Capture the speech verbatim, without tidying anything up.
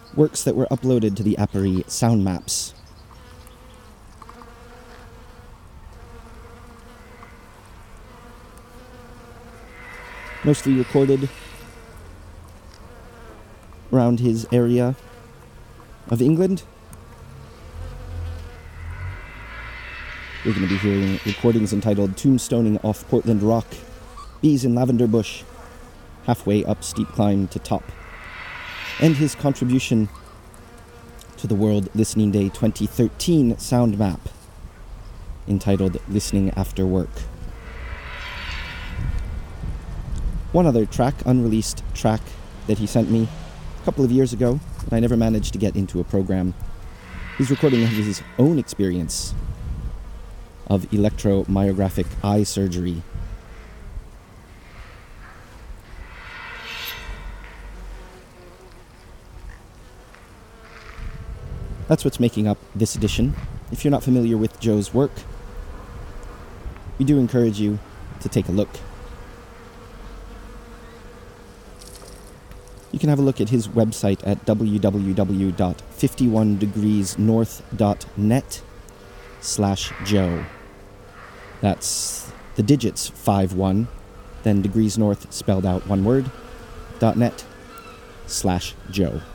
works that were uploaded to the Apparie Sound Maps. Mostly recorded around his area of England. We're going to be hearing recordings entitled Tombstoning Off Portland Rock, Bees in Lavender Bush, Halfway Up Steep Climb to Top, and his contribution to the World Listening Day twenty thirteen sound map entitled Listening After Work. One other track, unreleased track that he sent me a couple of years ago, and I never managed to get into a program. He's recording of his own experience of electromyographic eye surgery. That's what's making up this edition. If you're not familiar with Joe's work, we do encourage you to take a look. You can have a look at his website at w w w dot fifty-one degrees north dot net slash Joe. That's the digits five one, then degrees north spelled out one word, dot net slash Joe.